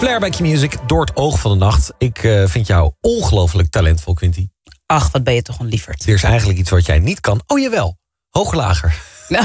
Flair bij Q-Music, door het oog van de nacht. Ik vind jou ongelooflijk talentvol, Quinty. Ach, wat ben je toch een lieverd. Er is eigenlijk iets wat jij niet kan. Oh, jawel. Hoog-lager. Nou.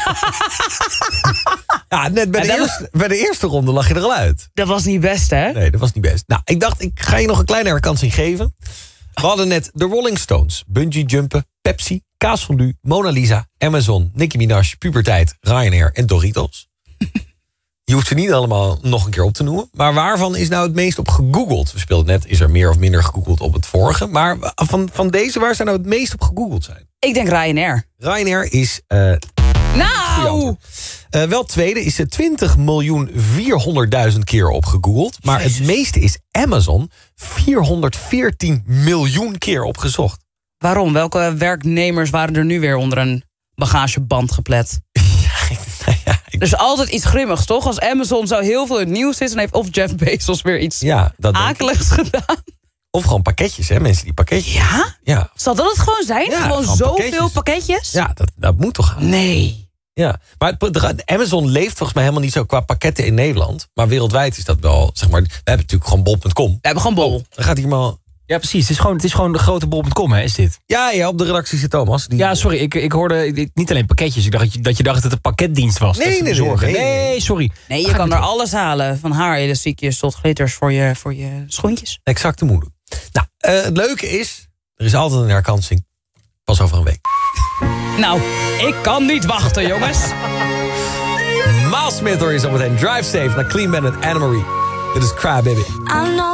Ja, net bij de eerste ronde lag je er al uit. Dat was niet best, hè? Nee, dat was niet best. Nou, ik dacht, ik ga je nog een kleine herkansing geven. We hadden net de Rolling Stones, bungee jumpen, Pepsi, kaasfondue, Mona Lisa, Amazon, Nicki Minaj, puberteit, Ryanair en Doritos. Je hoeft ze niet allemaal nog een keer op te noemen. Maar waarvan is nou het meest op gegoogeld? We speelden net, is er meer of minder gegoogeld op het vorige. Maar van deze, waar zijn nou het meest op gegoogeld zijn? Ik denk Ryanair. Ryanair is... Nou! Wel tweede is 20.400.000 keer op gegoogeld. Maar het meeste is Amazon 414 miljoen keer opgezocht. Waarom? Welke werknemers waren er nu weer onder een bagageband geplet? Er is altijd iets grimmigs, toch? Als Amazon zo heel veel in het nieuws is... dan heeft of Jeff Bezos weer iets akeligs gedaan. Of gewoon pakketjes, hè? Mensen die pakketjes... Ja? Zal dat het gewoon zijn? Ja, gewoon zoveel pakketjes? Ja, dat moet toch gaan? Nee. Ja, maar Amazon leeft volgens mij helemaal niet zo qua pakketten in Nederland. Maar wereldwijd is dat wel, zeg maar... We hebben natuurlijk gewoon bol.com. We hebben gewoon bol. Dan gaat hier maar... Ja, precies. Het is gewoon de grote bol.com, hè, is dit? Ja, op de redactie zit Thomas. Ja, sorry, ik hoorde niet alleen pakketjes. Ik dacht dat je dacht dat het een pakketdienst was. Nee, sorry. Nee, je kan er alles halen. Van haarelastiekjes tot glitters voor je schoentjes. Exact te moeder. Nou, het leuke is, er is altijd een herkansing. Pas over een week. Nou, ik kan niet wachten, jongens. Miles Smith is zometeen Drive Safe naar Clean Bandit Anne Marie. Dit is Cry Baby.